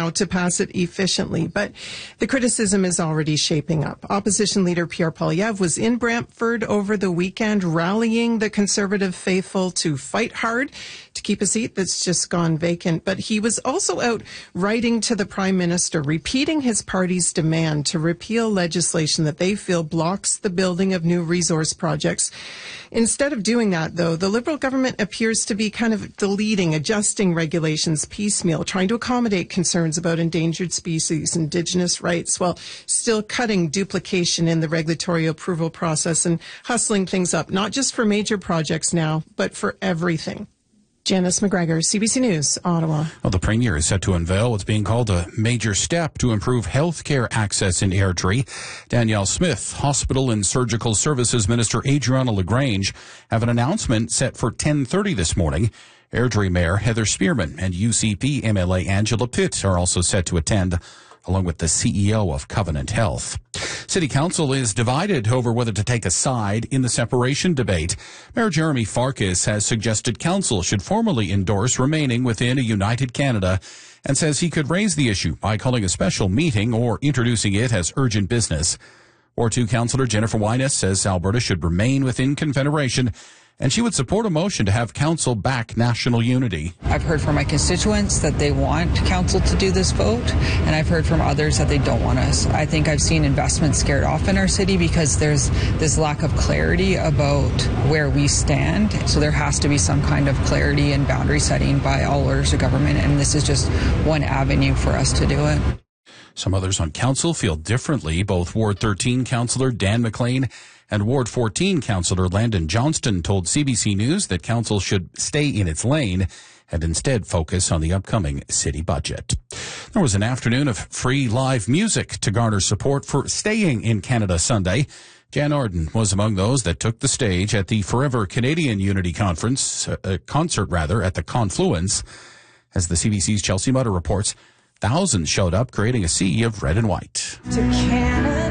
now to pass it efficiently, but the criticism is already shaping up. Opposition leader Pierre Poilievre was in Brantford over the weekend, rallying the Conservative faithful to fight hard to keep a seat that's just gone vacant. But he was also out writing to the Prime Minister, repeating his party's demand to repeal legislation that they feel blocks the building of new resource projects. Instead of doing that, though, the Liberal government appears to be kind of deleting, adjusting regulations piecemeal, trying to accommodate concerns about endangered species, Indigenous rights, while still cutting duplication in the regulatory approval process and hustling things up, not just for major projects now, but for everything. Janice McGregor, CBC News, Ottawa. Well, the Premier is set to unveil what's being called a major step to improve healthcare access in Airdrie. Danielle Smith, Hospital and Surgical Services Minister Adriana LaGrange have an announcement set for 10:30 this morning. Airdrie Mayor Heather Spearman and UCP MLA Angela Pitt are also set to attend, along with the CEO of Covenant Health. City Council is divided over whether to take a side in the separation debate. Mayor Jeremy Farkas has suggested Council should formally endorse remaining within a united Canada and says he could raise the issue by calling a special meeting or introducing it as urgent business. Ward 2 Councillor Jennifer Wyness says Alberta should remain within Confederation, and she would support a motion to have Council back national unity. I've heard from my constituents that they want Council to do this vote, and I've heard from others that they don't want us. I think I've seen investment scared off in our city because there's this lack of clarity about where we stand. So there has to be some kind of clarity and boundary setting by all orders of government, and this is just one avenue for us to do it. Some others on Council feel differently. Both Ward 13 Councillor Dan McLean and Ward 14 Councillor Landon Johnston told CBC News that Council should stay in its lane and instead focus on the upcoming city budget. There was an afternoon of free live music to garner support for Staying in Canada Sunday. Jan Arden was among those that took the stage at the Forever Canadian Unity concert at the Confluence. As the CBC's Chelsea Mutter reports, thousands showed up creating a sea of red and white. To Canada.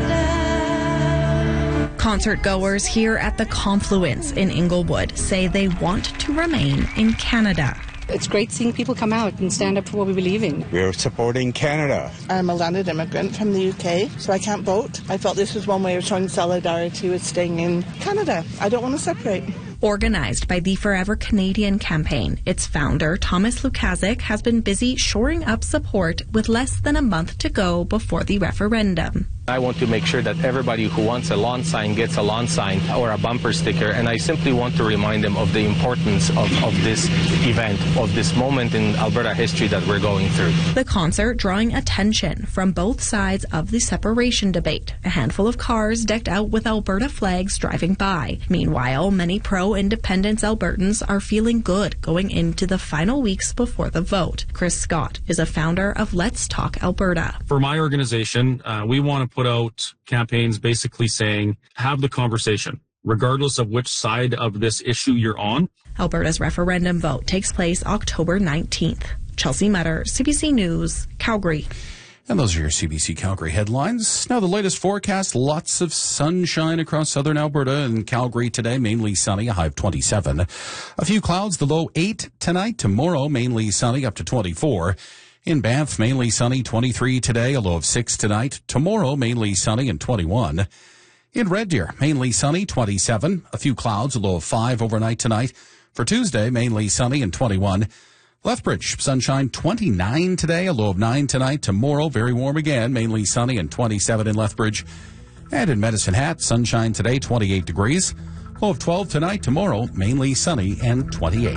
Concert goers here at the Confluence in Inglewood say they want to remain in Canada. It's great seeing people come out and stand up for what we believe in. We're supporting Canada. I'm a landed immigrant from the UK, so I can't vote. I felt this was one way of showing solidarity with staying in Canada. I don't want to separate. Organized by the Forever Canadian campaign, its founder, Thomas Lukazik, has been busy shoring up support with less than a month to go before the referendum. I want to make sure that everybody who wants a lawn sign gets a lawn sign or a bumper sticker, and I simply want to remind them of the importance of this event, of this moment in Alberta history that we're going through. The concert drawing attention from both sides of the separation debate. A handful of cars decked out with Alberta flags driving by. Meanwhile, many pro-independence Albertans are feeling good going into the final weeks before the vote. Chris Scott is a founder of Let's Talk Alberta. For my organization, we want to put out campaigns basically saying, have the conversation, regardless of which side of this issue you're on. Alberta's referendum vote takes place October 19th. Chelsea Mutter, CBC News, Calgary. And those are your CBC Calgary headlines. Now the latest forecast, lots of sunshine across southern Alberta and Calgary today, mainly sunny, a high of 27. A few clouds, the low 8 tonight. Tomorrow, mainly sunny, up to 24. In Banff, mainly sunny, 23 today, a low of 6 tonight. Tomorrow, mainly sunny and 21. In Red Deer, mainly sunny, 27. A few clouds, a low of 5 overnight tonight. For Tuesday, mainly sunny and 21. Lethbridge, sunshine, 29 today, a low of 9 tonight. Tomorrow, very warm again, mainly sunny and 27 in Lethbridge. And in Medicine Hat, sunshine today, 28 degrees. Low of 12 tonight. Tomorrow, mainly sunny and 28.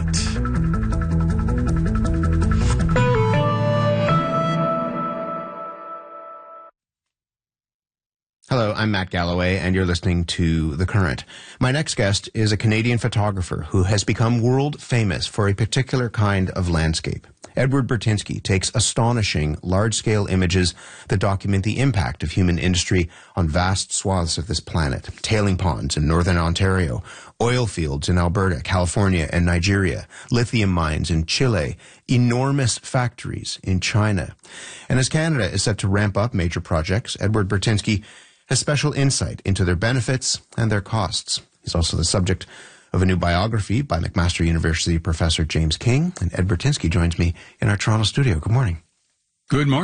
Hello, I'm Matt Galloway, and you're listening to The Current. My next guest is a Canadian photographer who has become world famous for a particular kind of landscape. Edward Burtynsky takes astonishing, large-scale images that document the impact of human industry on vast swaths of this planet. Tailing ponds in northern Ontario, oil fields in Alberta, California, and Nigeria, lithium mines in Chile, enormous factories in China. And as Canada is set to ramp up major projects, Edward Burtynsky has special insight into their benefits and their costs. He's also the subject of a new biography by McMaster University professor James King, and Ed Burtynsky joins me in our Toronto studio. Good morning. Good morning.